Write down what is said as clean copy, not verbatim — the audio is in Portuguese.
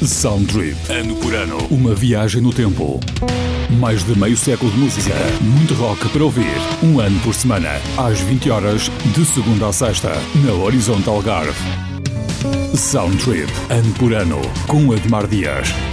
Soundtrip. Ano por ano. Uma viagem no tempo. Mais de meio século de música. Muito rock para ouvir. Um ano por semana. Às 20 horas, de segunda a sexta. Na Horizonte Algarve. Soundtrip. Ano por ano. Com Admar Dias.